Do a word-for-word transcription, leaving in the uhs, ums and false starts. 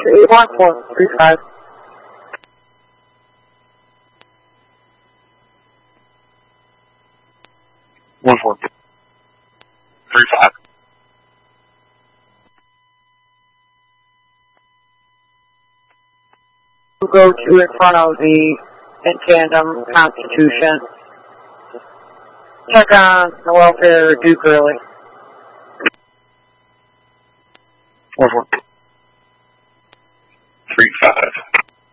to eight one four three five. One four three five. Go to in front of the in tandem Constitution. Check on the welfare of Duke Early. One four.